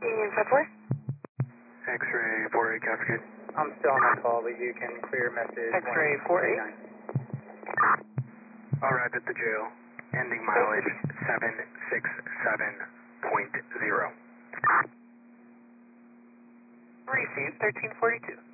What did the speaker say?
Union 54? X-ray 48 Cascade. I'm still on my call, but you can clear message. X-ray 48. Arrived at the jail. Ending mileage 767.0. Received 1342.